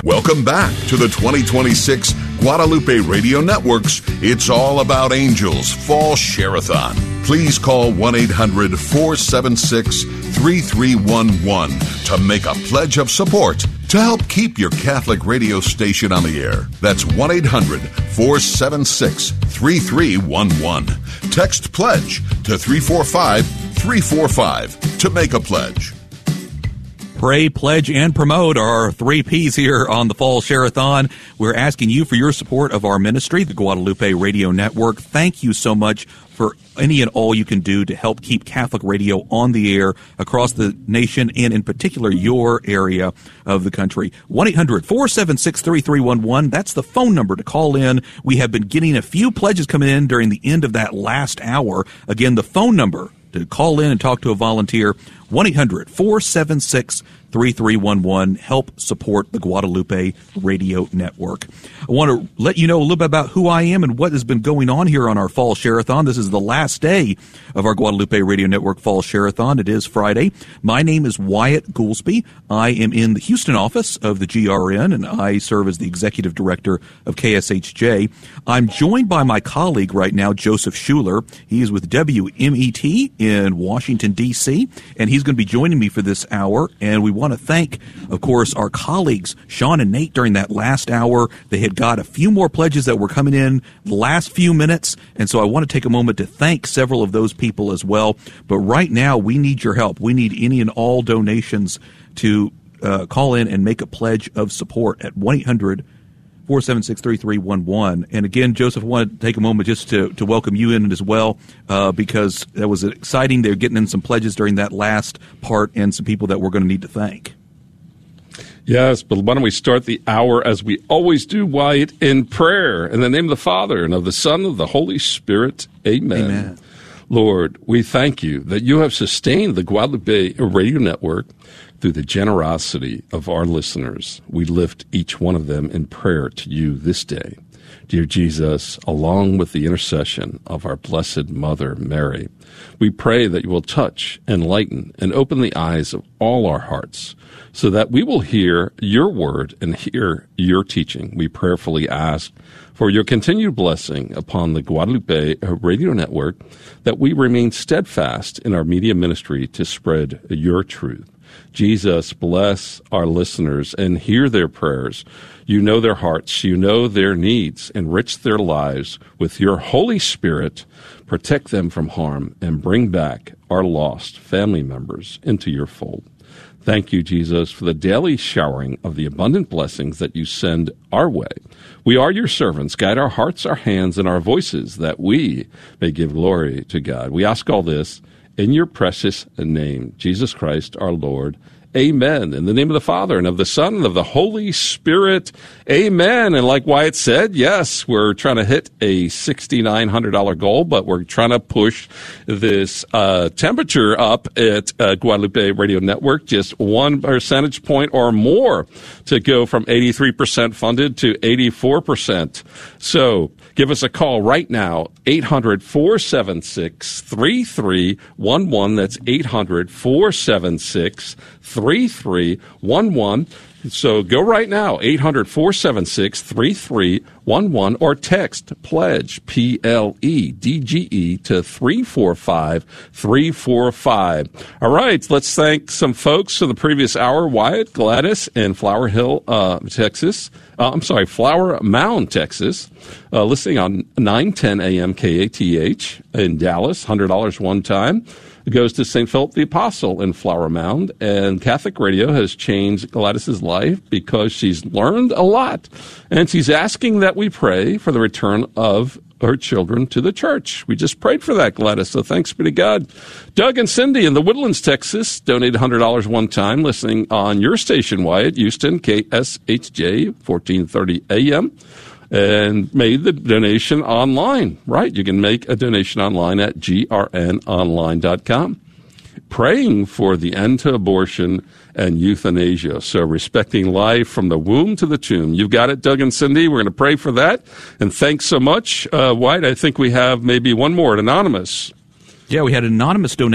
Welcome back to the 2026 Guadalupe Radio Network's It's All About Angels Fall Share-a-thon. Please call 1-800-476-3311 to make a pledge of support to help keep your Catholic radio station on the air. That's 1-800-476-3311. Text PLEDGE to 345-345 to make a pledge. Pray, pledge, and promote are our 3 Ps here on the Fall Share-a-thon. We're asking you for your support of our ministry, the Guadalupe Radio Network. Thank you so much for any and all you can do to help keep Catholic radio on the air across the nation and in particular your area of the country. 1-800-476-3311. That's the phone number to call in. We have been getting a few pledges coming in during the end of that last hour. Again, the phone number to call in and talk to a volunteer, 1-800-476-3311. Help support the Guadalupe Radio Network. I want to let you know a little bit about who I am and what has been going on here on our Fall Share-a-thon. This is the last day of our Guadalupe Radio Network Fall Share-a-thon. It is Friday. My name is Wyatt Goolsby. I am in the Houston office of the GRN, and I serve as the executive director of KSHJ. I'm joined by my colleague right now, Joseph Schuler. He is with WMET in Washington, D.C., and he's going to be joining me for this hour. And we want to thank, of course, our colleagues, Sean and Nate, during that last hour. They had got a few more pledges that were coming in the last few minutes, and so I want to take a moment to thank several of those people as well. But right now, we need your help. We need any and all donations to call in and make a pledge of support at 1-800-476-3311. And again, Joseph, I want to take a moment just to welcome you in as well, because that was exciting. They're getting in some pledges during that last part and some people that we're going to need to thank. Yes, but why don't we start the hour as we always do, Wyatt, in prayer. In the name of the Father, and of the Son, and of the Holy Spirit. Amen. Amen. Lord, we thank you that you have sustained the Guadalupe Radio Network through the generosity of our listeners. We lift each one of them in prayer to you this day. Dear Jesus, along with the intercession of our Blessed Mother, Mary, we pray that you will touch, enlighten, and open the eyes of all our hearts so that we will hear your word and hear your teaching. We prayerfully ask for your continued blessing upon the Guadalupe Radio Network, that we remain steadfast in our media ministry to spread your truth. Jesus, bless our listeners and hear their prayers. You know their hearts, you know their needs. Enrich their lives with your Holy Spirit. Protect them from harm and bring back our lost family members into your fold. Thank you, Jesus, for the daily showering of the abundant blessings that you send our way. We are your servants. Guide our hearts, our hands, and our voices, that we may give glory to God. We ask all this in your precious name, Jesus Christ, our Lord. Amen. In the name of the Father, and of the Son, and of the Holy Spirit. Amen. And like Wyatt said, yes, we're trying to hit a $6,900 goal, but we're trying to push this temperature up at Guadalupe Radio Network just 1 percentage point or more to go from 83% funded to 84%. So give us a call right now, 800-476-3311. That's 800-476-3311. So go right now, 800-476-3311, or text PLEDGE, P-L-E-D-G-E, to 345-345. All right, let's thank some folks for the previous hour. Wyatt, Gladys in Flower Mound, Texas, listening on 910 AM KATH in Dallas, $100 one time. It goes to St. Philip the Apostle in Flower Mound, and Catholic radio has changed Gladys's life because she's learned a lot, and she's asking that we pray for the return of her children to the church. We just prayed for that, Gladys, so thanks be to God. Doug and Cindy in the Woodlands, Texas, donated $100 one time, listening on your station, Wyatt, Houston, KSHJ, 1430 AM. And made the donation online, right? You can make a donation online at grnonline.com. Praying for the end to abortion and euthanasia. So respecting life from the womb to the tomb. You've got it, Doug and Cindy. We're going to pray for that. And thanks so much. White, I think we have maybe one more, an anonymous. Yeah, we had an anonymous donation.